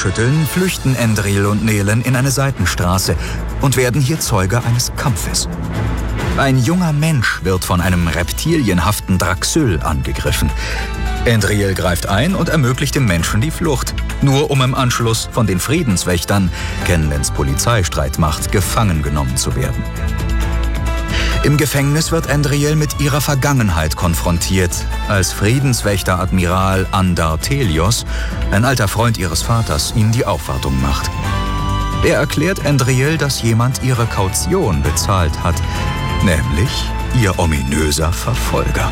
Kopfschütteln flüchten Endril und Nelen in eine Seitenstraße und werden hier Zeuge eines Kampfes. Ein junger Mensch wird von einem reptilienhaften Draxyl angegriffen. Endril greift ein und ermöglicht dem Menschen die Flucht, nur um im Anschluss von den Friedenswächtern, Kenlens Polizeistreitmacht, gefangen genommen zu werden. Im Gefängnis wird Endril mit ihrer Vergangenheit konfrontiert, als Friedenswächter-Admiral Andar Telios, ein alter Freund ihres Vaters, ihnen die Aufwartung macht. Er erklärt Endril, dass jemand ihre Kaution bezahlt hat, nämlich ihr ominöser Verfolger.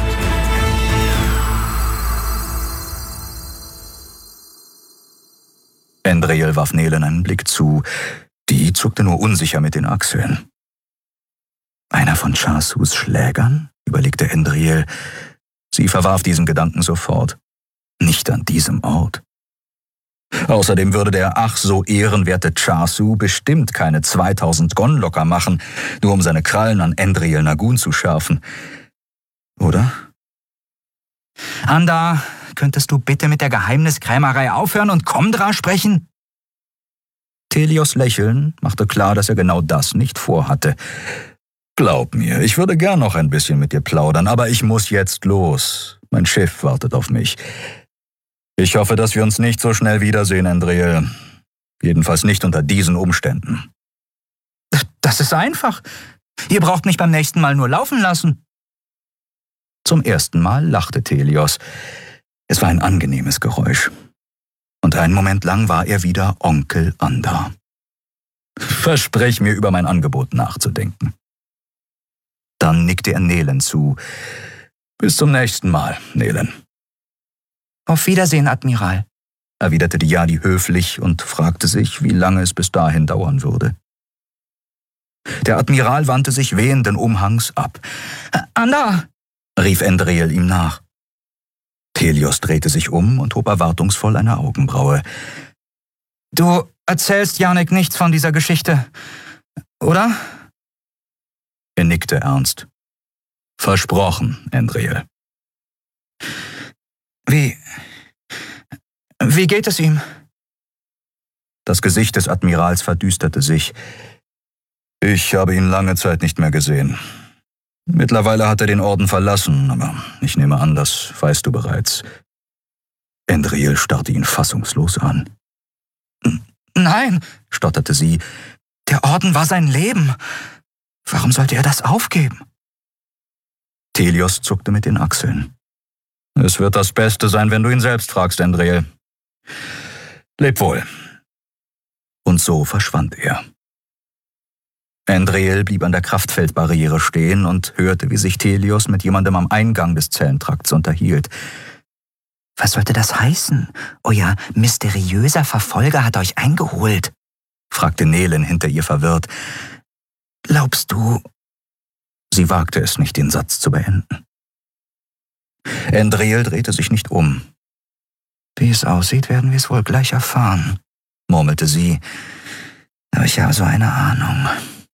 Endril warf Nelen einen Blick zu. Die zuckte nur unsicher mit den Achseln. Einer von Charsus Schlägern? Überlegte Endril. Sie verwarf diesen Gedanken sofort. Nicht an diesem Ort. Außerdem würde der ach so ehrenwerte Charsu bestimmt keine 2000 Gon locker machen, nur um seine Krallen an Endril Nagun zu schärfen. Oder? Andar, könntest du bitte mit der Geheimniskrämerei aufhören und Komdra sprechen? Telios Lächeln machte klar, dass er genau das nicht vorhatte. Glaub mir, ich würde gern noch ein bisschen mit dir plaudern, aber ich muss jetzt los. Mein Schiff wartet auf mich. Ich hoffe, dass wir uns nicht so schnell wiedersehen, Endril. Jedenfalls nicht unter diesen Umständen. Das ist einfach. Ihr braucht mich beim nächsten Mal nur laufen lassen. Zum ersten Mal lachte Telios. Es war ein angenehmes Geräusch. Und einen Moment lang war er wieder Onkel Andar. Versprich mir, über mein Angebot nachzudenken. Dann nickte er Nelen zu. Bis zum nächsten Mal, Nelen. Auf Wiedersehen, Admiral, erwiderte die Jadi höflich und fragte sich, wie lange es bis dahin dauern würde. Der Admiral wandte sich wehenden Umhangs ab. Andar, rief Endril ihm nach. Telios drehte sich um und hob erwartungsvoll eine Augenbraue. Du erzählst Janek nichts von dieser Geschichte, oder? Er nickte ernst. Versprochen, Endril. Wie geht es ihm? Das Gesicht des Admirals verdüsterte sich. Ich habe ihn lange Zeit nicht mehr gesehen. Mittlerweile hat er den Orden verlassen, aber ich nehme an, das weißt du bereits. Endril starrte ihn fassungslos an. Nein, stotterte sie, der Orden war sein Leben. Warum sollte er das aufgeben? Telios zuckte mit den Achseln. Es wird das Beste sein, wenn du ihn selbst fragst, Endril. Leb wohl. Und so verschwand er. Endril blieb an der Kraftfeldbarriere stehen und hörte, wie sich Telios mit jemandem am Eingang des Zellentrakts unterhielt. Was sollte das heißen? Euer mysteriöser Verfolger hat euch eingeholt, fragte Nelen hinter ihr verwirrt. Glaubst du? Sie wagte es nicht, den Satz zu beenden. Endril drehte sich nicht um. Wie es aussieht, werden wir es wohl gleich erfahren, murmelte sie. Aber ich habe so eine Ahnung.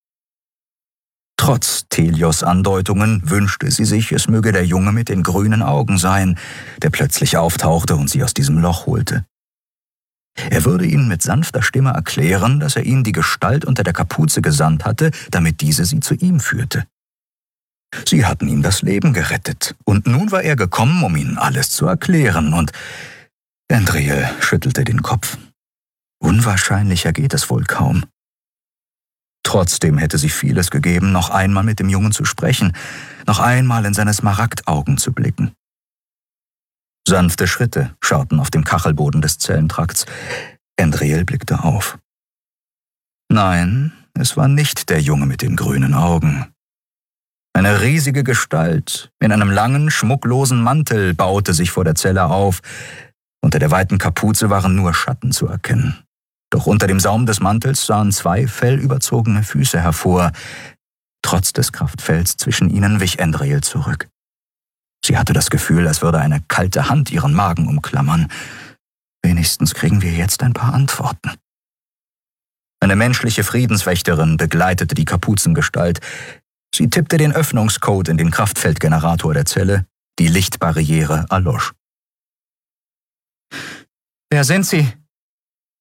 Trotz Telios Andeutungen wünschte sie sich, es möge der Junge mit den grünen Augen sein, der plötzlich auftauchte und sie aus diesem Loch holte. Er würde ihnen mit sanfter Stimme erklären, dass er ihnen die Gestalt unter der Kapuze gesandt hatte, damit diese sie zu ihm führte. Sie hatten ihm das Leben gerettet, und nun war er gekommen, um ihnen alles zu erklären, und Endril schüttelte den Kopf. Unwahrscheinlicher geht es wohl kaum. Trotzdem hätte sie vieles gegeben, noch einmal mit dem Jungen zu sprechen, noch einmal in seine Smaragdaugen zu blicken. Sanfte Schritte scharrten auf dem Kachelboden des Zellentrakts. Endril blickte auf. Nein, es war nicht der Junge mit den grünen Augen. Eine riesige Gestalt in einem langen, schmucklosen Mantel baute sich vor der Zelle auf. Unter der weiten Kapuze waren nur Schatten zu erkennen. Doch unter dem Saum des Mantels sahen zwei fellüberzogene Füße hervor. Trotz des Kraftfelds zwischen ihnen wich Endril zurück. Sie hatte das Gefühl, als würde eine kalte Hand ihren Magen umklammern. Wenigstens kriegen wir jetzt ein paar Antworten. Eine menschliche Friedenswächterin begleitete die Kapuzengestalt. Sie tippte den Öffnungscode in den Kraftfeldgenerator der Zelle. Die Lichtbarriere erlosch. »Wer sind Sie?«